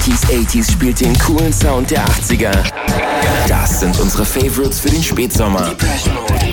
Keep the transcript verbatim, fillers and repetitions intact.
neunziger achtziger spielt den coolen Sound der achtziger. Das sind unsere Favorites für den Spätsommer. Depeche Mode,